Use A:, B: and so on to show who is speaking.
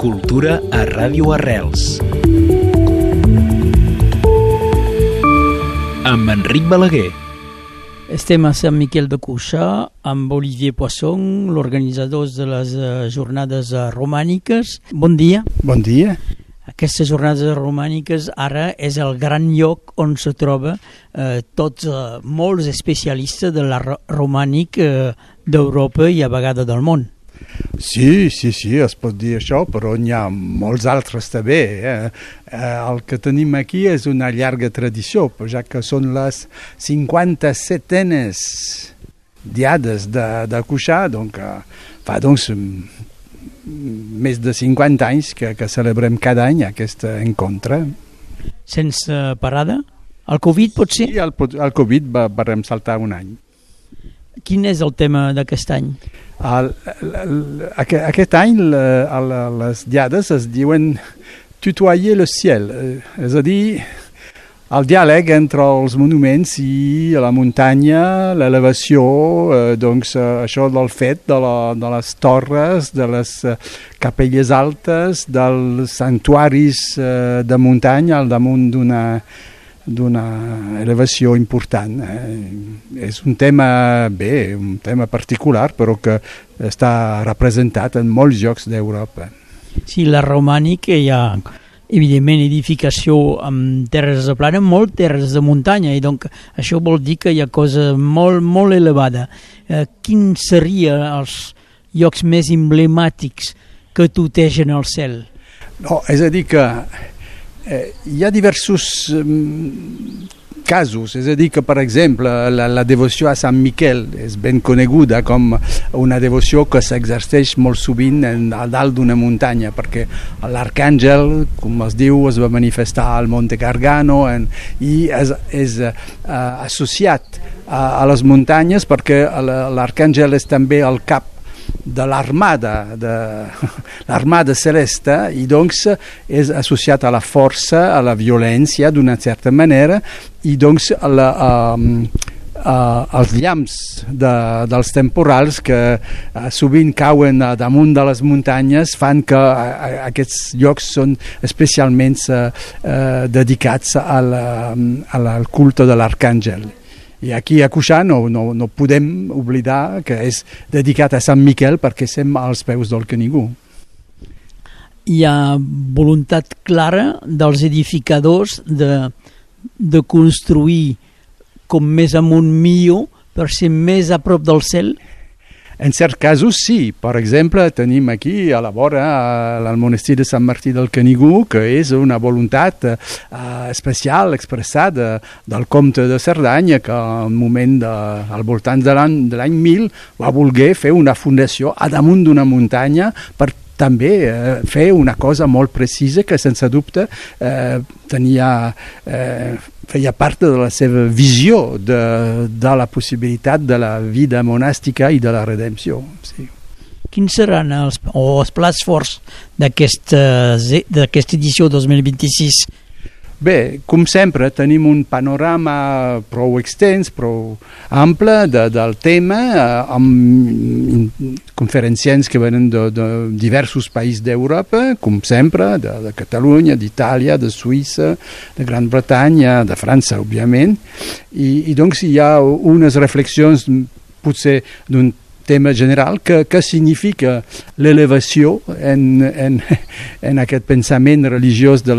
A: Cultura a Ràdio Arrels. Amb Enric Balaguer.
B: Estem a Sant Miquel de Cuixà amb Olivier Poisson, l'organitzador de les jornades romàniques. Bon dia.
C: Bon dia.
B: Aquestes jornades romàniques ara és el gran lloc on se troba molts especialistes de l'art romànic d'Europa i a vegades del món.
C: Sí, es pot dir això, però n'hi ha molts altres també. El que tenim aquí és una llarga tradició, ja que són les 57enes diades de Cuixà, fa més de 50 anys que celebrem cada any aquest encontre.
B: Sense parada? El Covid pot ser?
C: Sí, el Covid vam saltar un any.
B: Quin és el tema d'aquest any?
C: Aquest any les diades es diuen tutoyer le ciel, és a dir, el diàleg entre els monuments i la muntanya, l'elevació, això del fet de les torres, de les capelles altes, dels santuaris de muntanya al damunt d'una elevació important. És un tema un tema particular, però que està representat en molts llocs d'Europa.
B: Sí, la romànica hi ha evidentment edificació amb terres de plana, molt terres de muntanya, i doncs això vol dir que hi ha cosa molt, molt elevada. Quins serien els llocs més emblemàtics que tutegen el cel?
C: No, és a dir que hi ha diversos casos, és a dir que, per exemple, la devoció a Sant Miquel és ben coneguda com una devoció que s'exerceix molt sovint a dalt d'una muntanya, perquè l'arcàngel, com es diu, es va manifestar al Monte Gargano i és associat a les muntanyes perquè l'arcàngel és també el cap de l'armada celeste i doncs és associat a la força, a la violència d'una certa manera, i doncs als llamps dels temporals que sovint cauen damunt de les muntanyes fan que aquests llocs són especialment dedicats al culte de l'arcàngel. I aquí a Cuixà no podem oblidar que és dedicat a Sant Miquel perquè som als peus del Canigó.
B: Hi ha voluntat clara dels edificadors de construir com més amunt millor per ser més a prop del cel?
C: En certs casos sí. Per exemple, tenim aquí a la vora el monestir de Sant Martí del Canigó, que és una voluntat especial expressada del comte de Cerdanya, que al moment al voltant de l'any 1000 va voler fer una fundació a damunt d'una muntanya per també fer una cosa molt precisa que sense dubte feia part de la seva visió de la possibilitat de la vida monàstica i de la redempció. Sí.
B: Quins seran els plats forts d'aquesta edició 2026?
C: Bé, com sempre, tenim un panorama prou extens, prou ample del tema, amb conferenciants que venen de diversos països d'Europa, com sempre, de Catalunya, d'Itàlia, de Suïssa, de Gran Bretanya, de França, òbviament, i doncs hi ha unes reflexions potser d'un tema general que significa l'elevació en aquest pensament religiós de